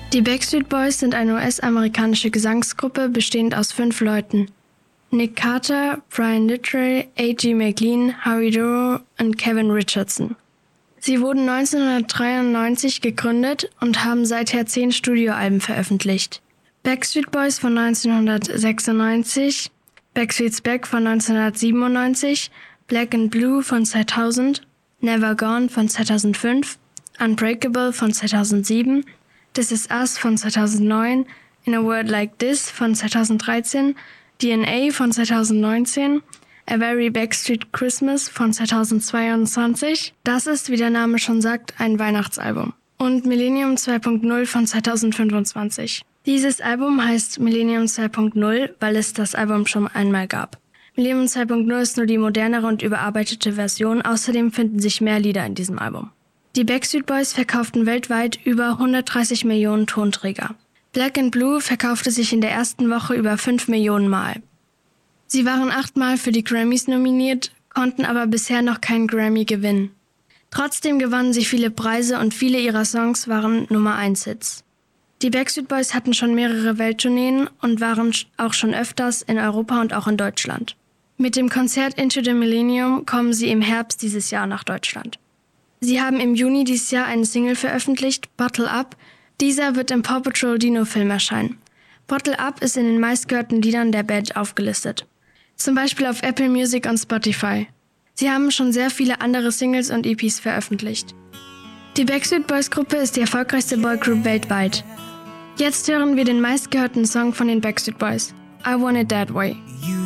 Die Backstreet Boys sind eine US-amerikanische Gesangsgruppe, bestehend aus 5 Leuten. Nick Carter, Brian Littrell, A.G. McLean, Howie Dorough und Kevin Richardson. Sie wurden 1993 gegründet und haben seither 10 Studioalben veröffentlicht. Backstreet Boys von 1996, Backstreet's Back von 1997, Black and Blue von 2000, Never Gone von 2005, Unbreakable von 2007, This Is Us von 2009, In a World Like This von 2013, DNA von 2019, A Very Backstreet Christmas von 2022, das ist, wie der Name schon sagt, ein Weihnachtsalbum, und Millennium 2.0 von 2025. Dieses Album heißt Millennium 2.0, weil es das Album schon einmal gab. Millennium 2.0 ist nur die modernere und überarbeitete Version, außerdem finden sich mehr Lieder in diesem Album. Die Backstreet Boys verkauften weltweit über 130 Millionen Tonträger. Black and Blue verkaufte sich in der ersten Woche über 5 Millionen Mal. Sie waren 8 Mal für die Grammys nominiert, konnten aber bisher noch keinen Grammy gewinnen. Trotzdem gewannen sie viele Preise und viele ihrer Songs waren Nummer-1-Hits. Die Backstreet Boys hatten schon mehrere Welttourneen und waren auch schon öfters in Europa und auch in Deutschland. Mit dem Konzert Into the Millennium kommen sie im Herbst dieses Jahr nach Deutschland. Sie haben im Juni dieses Jahr eine Single veröffentlicht, Bottle Up. Dieser wird im Paw Patrol Dino-Film erscheinen. Bottle Up ist in den meistgehörten Liedern der Band aufgelistet. Zum Beispiel auf Apple Music und Spotify. Sie haben schon sehr viele andere Singles und EPs veröffentlicht. Die Backstreet Boys Gruppe ist die erfolgreichste Boygroup weltweit. Jetzt hören wir den meistgehörten Song von den Backstreet Boys, I Want It That Way.